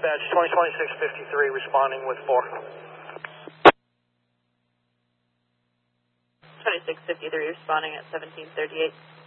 dispatch, 2026-53, responding with 4. 2653, responding at 1738.